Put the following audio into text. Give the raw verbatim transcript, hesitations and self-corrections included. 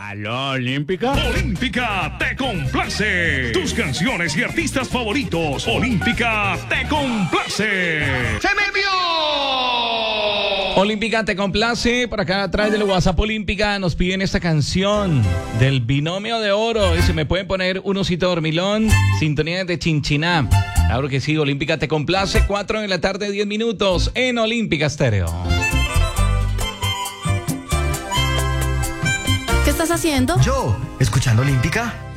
¿Aló, Olímpica? Olímpica te complace. Tus canciones y artistas favoritos. Olímpica te complace. ¡Se me envió! Olímpica te complace. Por acá atrás del WhatsApp Olímpica nos piden esta canción del Binomio de Oro. Y se me pueden poner un osito dormilón, sintonía de Chinchiná. Claro que sí, Olímpica te complace. cuatro de la tarde, diez minutos en Olímpica Estéreo. ¿Qué estás haciendo? Yo, escuchando Olímpica.